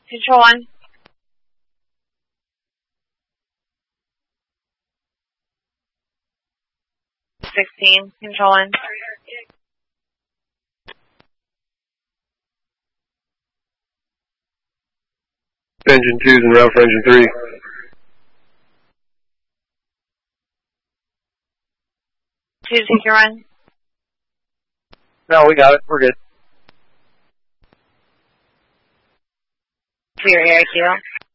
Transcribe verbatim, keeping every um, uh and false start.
Control one. sixteen, control one. Engine two's en route for engine three. Two, take your run. No, we got it. We're good. Clear air, Q.